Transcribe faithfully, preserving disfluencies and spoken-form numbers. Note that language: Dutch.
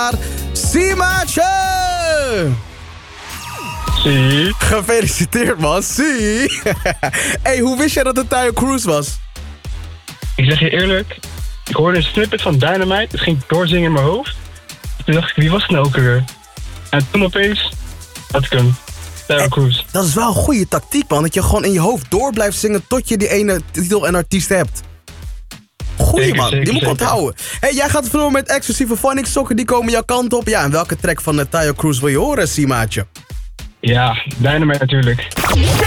naar Simaatje! Zie. Gefeliciteerd, man. Zie. Hey, hoe wist jij dat het Tayo Cruz was? Ik zeg je eerlijk, ik hoorde een snippet van Dynamite. Het ging doorzingen in mijn hoofd. Toen dacht ik, wie was het nou ook alweer? En toen opeens had ik hem. Tayo Cruz. Dat is wel een goede tactiek, man. Dat je gewoon in je hoofd door blijft zingen tot je die ene titel en artiest hebt. Goeie, Zeker, man. zeker, Die moet ik zeker. onthouden. Hey, jij gaat verloren met exclusieve Phonics sokken. Die komen jouw kant op. Ja, en welke track van uh, Tayo Cruz wil je horen, Simaatje? Ja, Dynamite natuurlijk.